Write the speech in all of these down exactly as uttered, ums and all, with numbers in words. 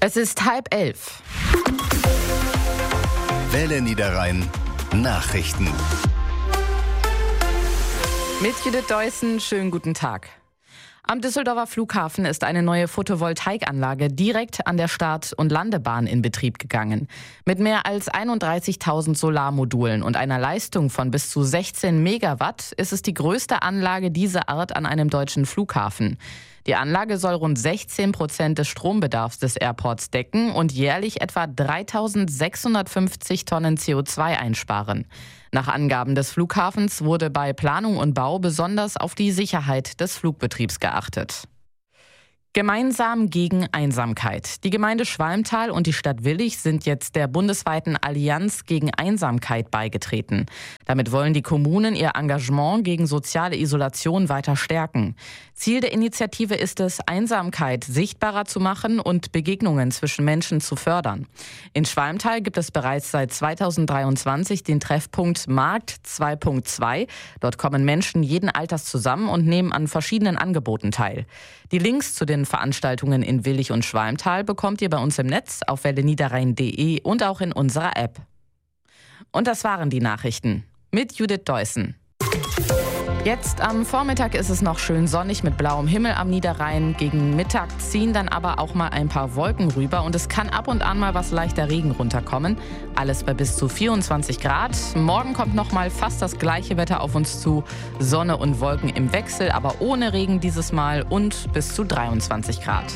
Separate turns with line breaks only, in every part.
Es ist halb elf.
Welle Niederrhein Nachrichten.
Mit Judith Deussen, schönen guten Tag. Am Düsseldorfer Flughafen ist eine neue Photovoltaikanlage direkt an der Start- und Landebahn in Betrieb gegangen. Mit mehr als einunddreißigtausend Solarmodulen und einer Leistung von bis zu sechzehn Megawatt ist es die größte Anlage dieser Art an einem deutschen Flughafen. Die Anlage soll rund sechzehn Prozent des Strombedarfs des Airports decken und jährlich etwa dreitausendsechshundertfünfzig Tonnen C O zwei einsparen. Nach Angaben des Flughafens wurde bei Planung und Bau besonders auf die Sicherheit des Flugbetriebs geachtet. Gemeinsam gegen Einsamkeit. Die Gemeinde Schwalmtal und die Stadt Willich sind jetzt der bundesweiten Allianz gegen Einsamkeit beigetreten. Damit wollen die Kommunen ihr Engagement gegen soziale Isolation weiter stärken. Ziel der Initiative ist es, Einsamkeit sichtbarer zu machen und Begegnungen zwischen Menschen zu fördern. In Schwalmtal gibt es bereits seit zweitausenddreiundzwanzig den Treffpunkt Markt zwei Punkt zwei. Dort kommen Menschen jeden Alters zusammen und nehmen an verschiedenen Angeboten teil. Die Links zu den Veranstaltungen in Willich und Schwalmtal bekommt ihr bei uns im Netz auf welle niederrhein punkt de und auch in unserer App. Und das waren die Nachrichten mit Judith Deussen. Jetzt am Vormittag ist es noch schön sonnig mit blauem Himmel am Niederrhein. Gegen Mittag ziehen dann aber auch mal ein paar Wolken rüber und es kann ab und an mal was leichter Regen runterkommen. Alles bei bis zu vierundzwanzig Grad. Morgen kommt noch mal fast das gleiche Wetter auf uns zu. Sonne und Wolken im Wechsel, aber ohne Regen dieses Mal und bis zu dreiundzwanzig Grad.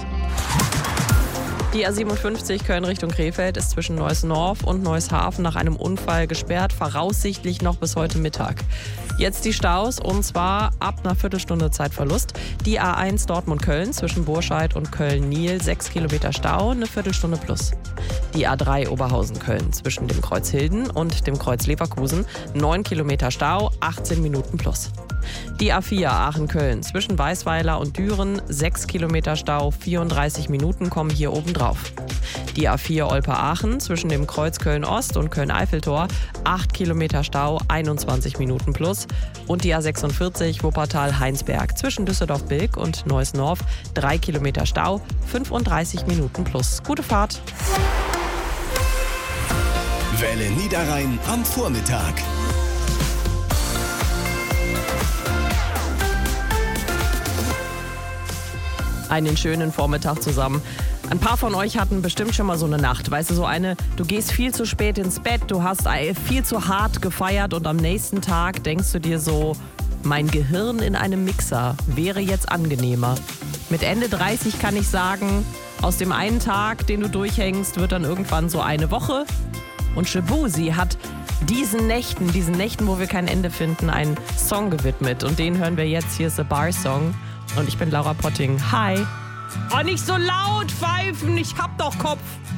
Die A siebenundfünfzig Köln Richtung Krefeld ist zwischen Neuss-Norf und Neushafen nach einem Unfall gesperrt, voraussichtlich noch bis heute Mittag. Jetzt die Staus und zwar ab einer Viertelstunde Zeitverlust. Die A eins Dortmund-Köln zwischen Burscheid und Köln-Niel, sechs Kilometer Stau, eine Viertelstunde plus. Die A drei Oberhausen-Köln zwischen dem Kreuz Hilden und dem Kreuz Leverkusen, neun Kilometer Stau, achtzehn Minuten plus. Die A vier Aachen-Köln zwischen Weißweiler und Düren, sechs Kilometer Stau, vierunddreißig Minuten kommen hier oben drauf. Die A vier Olpe-Aachen zwischen dem Kreuz Köln-Ost und Köln-Eiffeltor, acht Kilometer Stau, einundzwanzig Minuten plus. Und die A sechsundvierzig Wuppertal-Heinsberg zwischen Düsseldorf-Bilk und Neuss-Norf, drei Kilometer Stau, fünfunddreißig Minuten plus. Gute Fahrt!
Welle Niederrhein am Vormittag.
Einen schönen Vormittag zusammen. Ein paar von euch hatten bestimmt schon mal so eine Nacht. Weißt du, so eine, du gehst viel zu spät ins Bett, du hast viel zu hart gefeiert und am nächsten Tag denkst du dir so, mein Gehirn in einem Mixer wäre jetzt angenehmer. Mit Ende dreißig kann ich sagen, aus dem einen Tag, den du durchhängst, wird dann irgendwann so eine Woche. Und Shabuzi hat diesen Nächten, diesen Nächten, wo wir kein Ende finden, einen Song gewidmet. Und den hören wir jetzt. Hier ist The Bar Song. Und ich bin Laura Potting. Hi. Oh, nicht so laut pfeifen, ich hab doch Kopf.